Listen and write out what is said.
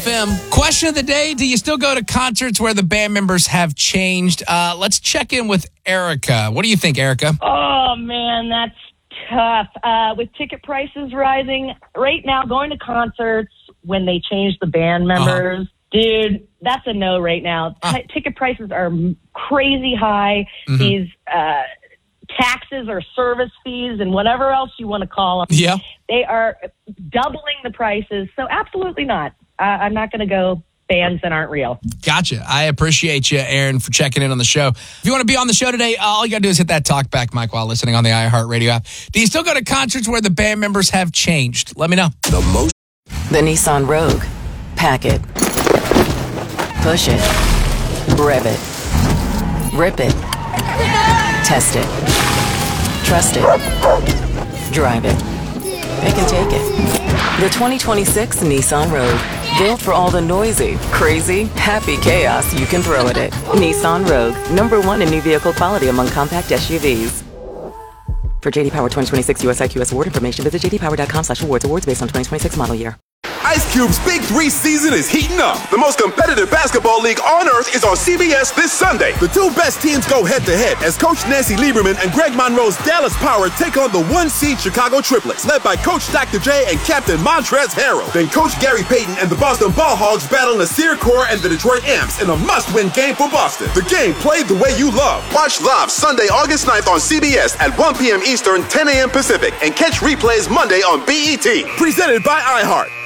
FM. Question of the day, do you still go to concerts where the band members have changed? Let's check in with Erica. What do you think, Erica? Oh, man, that's tough. With ticket prices rising, right now, going to concerts when they change the band members, dude, that's a no right now. Ticket prices are crazy high. These taxes or service fees and whatever else you want to call them, they are doubling the prices. So absolutely not. I'm not going to go bands that aren't real. Gotcha. I appreciate you, Aaron, for checking in on the show. If you want to be on the show today, all you got to do is hit that talk back mic while listening on the iHeartRadio app. Do you still go to concerts where the band members have changed? Let me know. The Nissan Rogue. Pack it. Push it. Rev it. Rip it. Test it. Trust it. Drive it. Pick and take it. The 2026 Nissan Rogue. Built for all the noisy, crazy, happy chaos you can throw at it. Nissan Rogue. #1 in new vehicle quality among compact SUVs. For JD Power 2026 US IQS award information, visit jdpower.com/awards. Awards based on 2026 model year. Ice Cube's Big 3 season is heating up. The most competitive basketball league on earth is on CBS this Sunday. The two best teams go head-to-head as Coach Nancy Lieberman and Greg Monroe's Dallas Power take on the 1-seed Chicago Triplets, led by Coach Dr. J and Captain Montrezl Harrell. Then Coach Gary Payton and the Boston Ball Hogs battle Nasir Kaur and the Detroit Amps in a must-win game for Boston. The game played the way you love. Watch live Sunday, August 9th on CBS at 1 p.m. Eastern, 10 a.m. Pacific, and catch replays Monday on BET. Presented by iHeart.